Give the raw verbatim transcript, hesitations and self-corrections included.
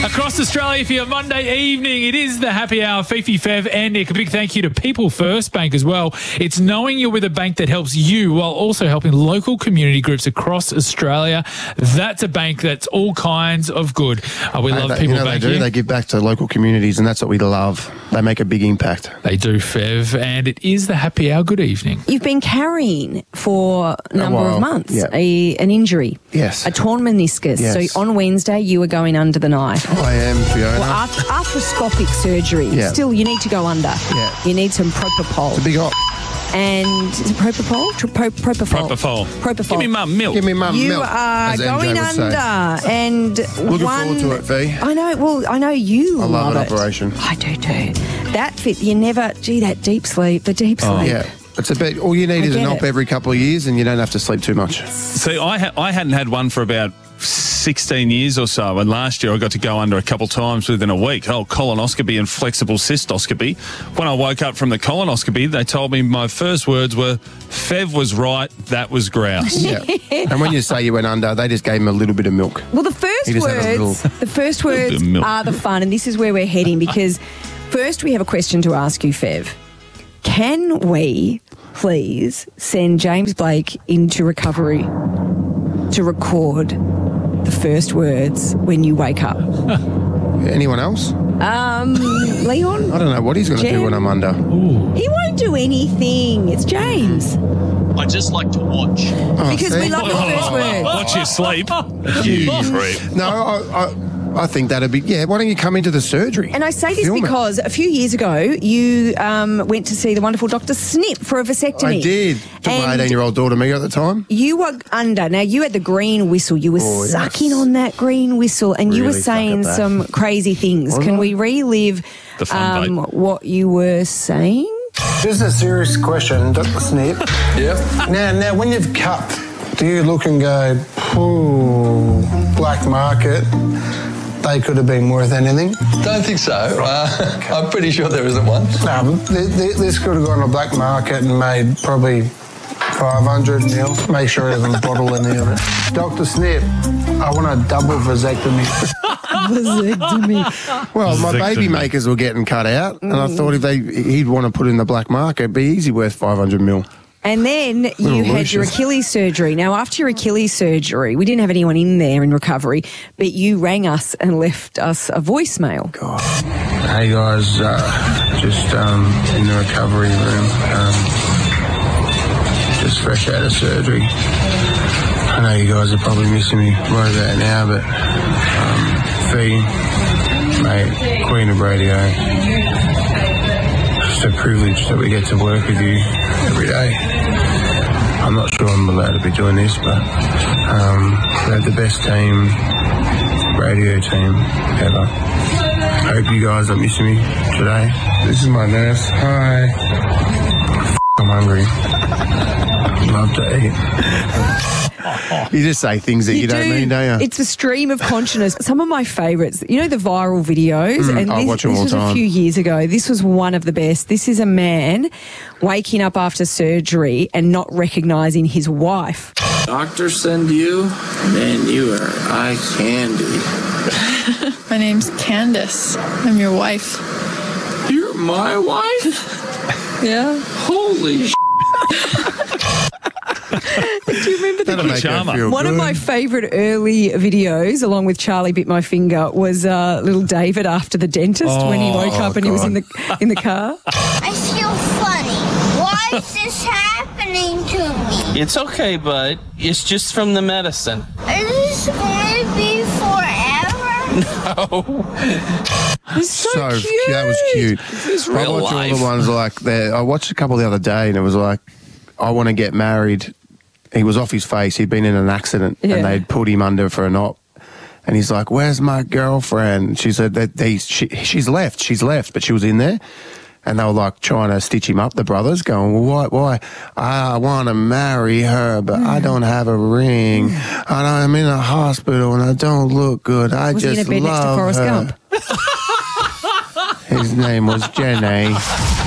Across Australia for your Monday evening, it is the Happy Hour. Fifi, Fev and Nick. A big thank you to People First Bank as well. It's knowing you're with a bank that helps you while also helping local community groups across Australia. That's a bank that's all kinds of good. Uh, we Hey, love they, People you know, Bank they do. here. They give back to local communities, and that's what we love. They make a big impact. They do, Fev. And it is the Happy Hour. Good evening. You've been carrying for a number while, of months yeah. a, an injury. Yes. A torn meniscus. Yes. So on Wednesday, you were going under the knife. I am, Fiona. Well, arth- arthroscopic surgery. Yeah. Still, you need to go under. Yeah. You need some propofol. It's a big op. And is it propofol? Tro- pro- propofol. Propofol. Propofol. Give me mum milk. Give me mum You milk. are as M J going would say. under, and Looking one, forward to it, Fee. I know. Well, I know you I love an it. operation. I do too. That fit. You never. Gee, that deep sleep. The deep sleep. Yeah. It's a bit. All you need I is an get op it. every couple of years, and you don't have to sleep too much. See, I ha- I hadn't had one for about sixteen years or so, and last year I got to go under a couple times within a week. Oh, colonoscopy and flexible cystoscopy. When I woke up from the colonoscopy, they told me my first words were, Fev was right, that was grouse. Yeah. And when you say you went under, they just gave him a little bit of milk. Well, the first He just had a words, little- the first Little bit words of milk. are the fun, and this is where we're heading because first we have a question to ask you, Fev. Can we please send James Blake into recovery to record the first words when you wake up? Anyone else? Um, Leon? I don't know what he's going to do Jen? when I'm under. He won't do anything. It's James. I just like to watch. Oh, Because see? we love the first words. Watch your sleep. You creep. No, I, I, I think that'd be. Yeah. Why don't you come into the surgery? And I say this Film it. because a few years ago, you um, went to see the wonderful Doctor Snip for a vasectomy. I did. Took my And eighteen-year-old daughter Mega at the time. you were under. Now, you had the green whistle. You were Oh, yes. sucking on that green whistle and you were Really suck saying at that. some crazy things. Was Can I? we relive The fun um, bait. what you were saying? This is a serious question, Doctor Snip. Yep. Now, now, when you've cut, do you look and go, ooh, black market, they could have been worth anything? Don't think so. Uh, I'm pretty sure there isn't one. No, th- th- this could have gone to black market and made probably five hundred mil. Make sure it doesn't bottle any of it. Doctor Snip, I want a double vasectomy. Vasectomy. Well, my Vasectomy. baby makers were getting cut out, and I thought if they he'd want to put it in the black market, it'd be easy worth five hundred mil. And then you Little had your Lucius. Achilles surgery. Now, after your Achilles surgery, we didn't have anyone in there in recovery, but you rang us and left us a voicemail. Hey guys, uh, just um, in the recovery room, um, just fresh out of surgery. I know you guys are probably missing me right about now, but um, Fee, mate, Queen of Radio, just a privilege that we get to work with you every day. I'm not sure I'm allowed to be doing this, but um, we have the best team, radio team ever. I hope you guys are missing me today. This is my nurse. Hi. F- I'm hungry. Love to eat. You just say things that you, don't mean, don't you? It's a stream of consciousness. Some of my favourites, you know, the viral videos. and I this, watch them this all was the a time. few years ago. This was one of the best. This is a man waking up after surgery and not recognising his wife. Doctor send you, man, you are eye candy. My name's Candace. I'm your wife. You're my wife? Yeah. Holy sh**. Do you remember the That'll make her Charmer. feel One good. of my favourite early videos, along with Charlie Bit My Finger, was uh, little David after the dentist when he woke Oh, up and he was God. in the in the car. I feel funny. Why is this happening to me? It's okay, bud. It's just from the medicine. Is this going to be forever? It's so, so cute. cute. That was cute. is I real watch life. all the ones like that. I watched a couple the other day, and it was like, I want to get married. He was off his face. He'd been in an accident, Yeah. and they'd put him under for an op. And he's like, "Where's my girlfriend?" She said that they, she, she's left. She's left, but she was in there. And they were like trying to stitch him up, the brothers, going, well, why? Why? I want to marry her, but I don't have a ring. And I'm in a hospital and I don't look good. I Was he just in a bed next to love Forrest her. Gump? His name was Jenny.